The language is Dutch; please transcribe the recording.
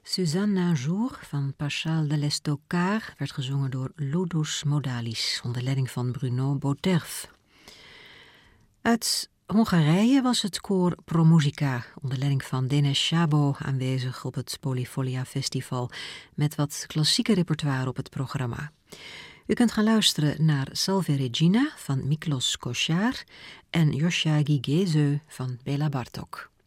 Suzanne un jour van Paschal de l'Estocard werd gezongen door Ludus Modalis onder leiding van Bruno Boterf. Uit Hongarije was het koor ProMuzica onder leiding van Denis Szabo aanwezig op het Polyfolia Festival met wat klassieke repertoire op het programma. U kunt gaan luisteren naar Salve Regina van Miklos Kossár en Josja Gigéző van Béla Bartók.